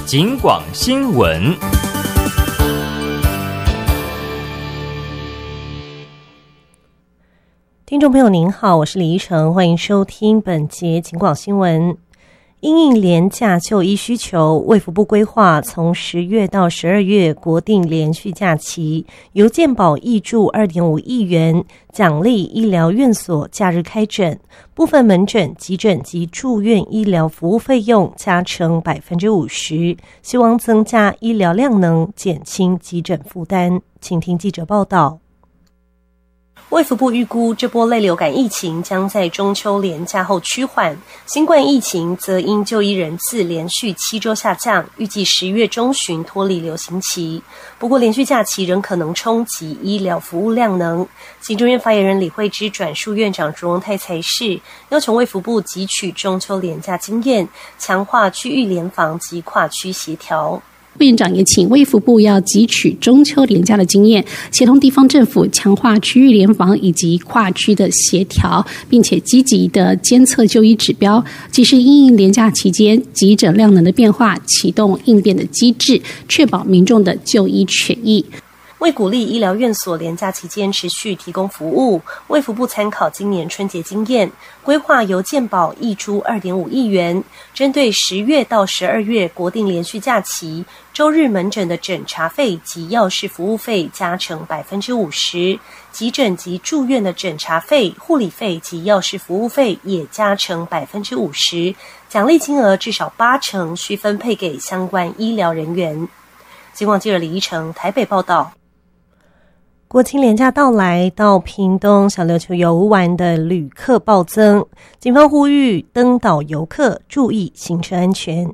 警广新闻。 听众朋友您好，我是李依晨，欢迎收听本节警广新闻。因应连假就医需求，卫福部规划从10月到12月国定连续假期，由健保挹注2.5亿元，奖励医疗院所假日开诊，部分门诊、急诊及住院医疗服务费用加成 50%， 希望增加医疗量能，减轻急诊负担。请听记者报道。卫福部预估这波类流感疫情将在中秋连假后趋缓，新冠疫情则因就医人次连续7周下降，预计10月中旬脱离流行期。不过连续假期仍可能冲击医疗服务量能。行政院发言人李惠芝转述院长卓荣泰才是，要求卫福部汲取中秋连假经验，强化区域联防及跨区协调。 副院长也请卫福部要汲取中秋连假的经验，协同地方政府强化区域联防以及跨区的协调，并且积极的监测就医指标，及时因应连假期间急诊量能的变化，启动应变的机制，确保民众的就医权益。 为鼓励医疗院所连假期间持续提供服务，卫福部参考今年春节经验，规划由健保挹注2.5亿元，针对10月到12月国定连续假期，周日门诊的诊查费及药事服务费加成 50%， 急诊及住院的诊查费、护理费及药事服务费也加成 50%， 奖励金额至少80%需分配给相关医疗人员。警广记者李依晨台北报道。国庆连假到来，到屏东小琉球游玩的旅客暴增，警方呼吁登岛游客注意行车安全。